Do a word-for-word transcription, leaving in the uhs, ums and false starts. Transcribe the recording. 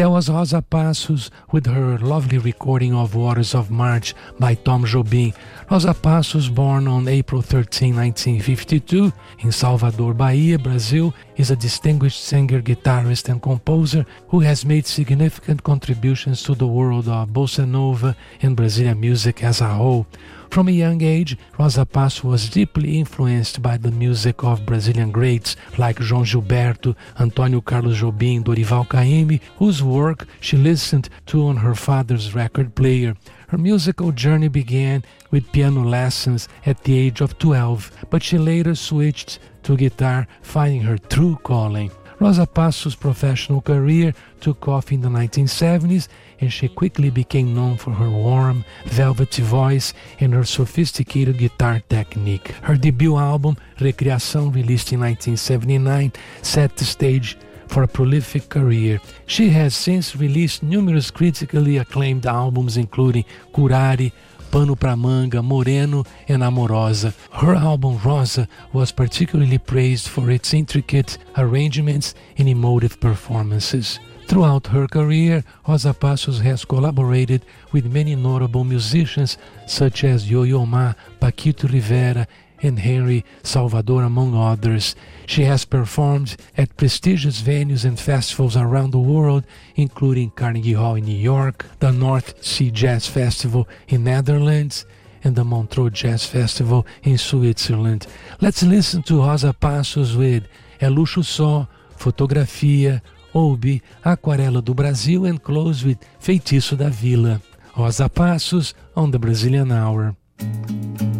That was Rosa Passos with her lovely recording of Waters of March by Tom Jobim. Rosa Passos, born on April thirteenth, nineteen fifty-two, in Salvador, Bahia, Brazil, is a distinguished singer, guitarist, and composer who has made significant contributions to the world of bossa nova and Brazilian music as a whole. From a young age, Rosa Passos was deeply influenced by the music of Brazilian greats like João Gilberto, Antônio Carlos Jobim, Dorival Caymmi, whose work she listened to on her father's record player. Her musical journey began with piano lessons at the age of twelve, but she later switched to guitar, finding her true calling. Rosa Passos' professional career took off in the nineteen seventies, and she quickly became known for her warm, velvety voice and her sophisticated guitar technique. Her debut album, Recriação, released in nineteen seventy-nine, set the stage for a prolific career. She has since released numerous critically acclaimed albums, including Curare, Pano Pra Manga, Moreno, and Amorosa. Her album Rosa was particularly praised for its intricate arrangements and emotive performances. Throughout her career, Rosa Passos has collaborated with many notable musicians such as Yo-Yo Ma, Paquito Rivera, and Henry Salvador, among others. She has performed at prestigious venues and festivals around the world, including Carnegie Hall in New York, the North Sea Jazz Festival in Netherlands, and the Montreux Jazz Festival in Switzerland. Let's listen to Rosa Passos with É Luxo Só, Fotografia, Oube, Aquarela do Brasil, and close with Feitiço da Vila. Rosa Passos on the Brazilian Hour.